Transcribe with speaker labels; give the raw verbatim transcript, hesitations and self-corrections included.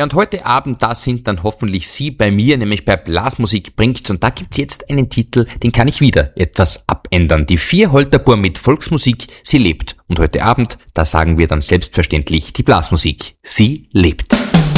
Speaker 1: Ja, und heute Abend, da sind dann hoffentlich Sie bei mir, nämlich bei Blasmusik bringt's. Und da gibt's jetzt einen Titel, den kann ich wieder etwas abändern. Die Vier Holterburg mit Volksmusik, sie lebt. Und heute Abend, da sagen wir dann selbstverständlich die Blasmusik, sie lebt.